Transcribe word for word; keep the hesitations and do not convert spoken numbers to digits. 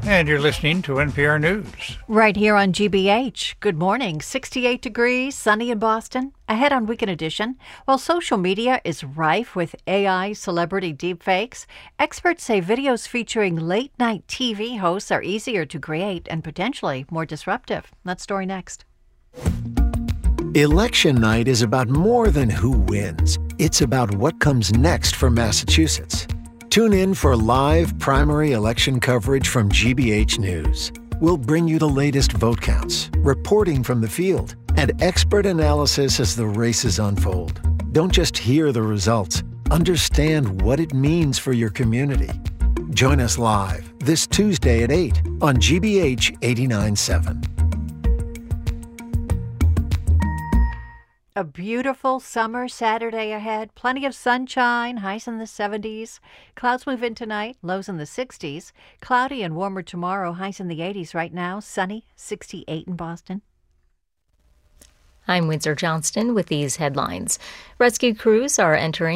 And you're listening to N P R News. Right here on G B H. Good morning. sixty-eight degrees, sunny in Boston. Ahead on Weekend Edition. While social media is rife with A I celebrity deepfakes, experts say videos featuring late-night T V hosts are easier to create and potentially more disruptive. That story next. Election night is about more than who wins. It's about what comes next for Massachusetts. Tune in for live primary election coverage from G B H News. We'll bring you the latest vote counts, reporting from the field, and expert analysis as the races unfold. Don't just hear the results, understand what it means for your community. Join us live this Tuesday at eight on G B H eighty-nine point seven. A beautiful summer Saturday ahead. Plenty of sunshine, highs in the seventies. Clouds move in tonight, lows in the sixties. Cloudy and warmer tomorrow, highs in the eighties right now. Sunny, sixty-eight in Boston. I'm Windsor Johnston with these headlines. Rescue crews are entering